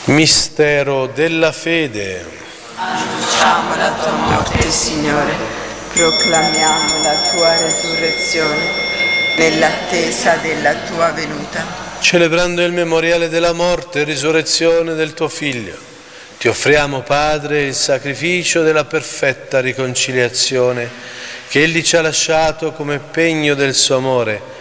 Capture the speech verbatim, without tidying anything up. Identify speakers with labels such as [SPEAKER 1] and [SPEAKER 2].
[SPEAKER 1] Mistero della fede.
[SPEAKER 2] Annunciamo la tua morte, Signore, proclamiamo la tua resurrezione nell'attesa della tua venuta.
[SPEAKER 1] Celebrando il memoriale della morte e risurrezione del tuo Figlio, ti offriamo, Padre, il sacrificio della perfetta riconciliazione che Egli ci ha lasciato come pegno del suo amore,